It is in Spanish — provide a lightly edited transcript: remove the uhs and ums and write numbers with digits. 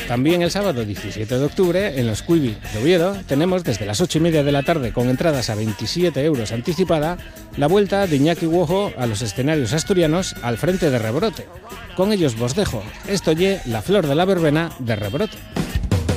También el sábado 17 de octubre, en los Quibi de Oviedo, tenemos desde las 8:30 de la tarde, con entradas a 27 euros anticipada, la vuelta de Iñaki Wojo a los escenarios asturianos al frente de Rebrote. Con ellos vos dejo. Esto ye La Flor de la Verbena de Rebrote.